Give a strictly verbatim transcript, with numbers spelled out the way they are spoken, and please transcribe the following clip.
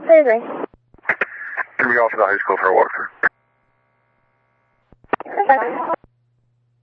surgery. Can we go to the high school for a walkthrough? That's fine.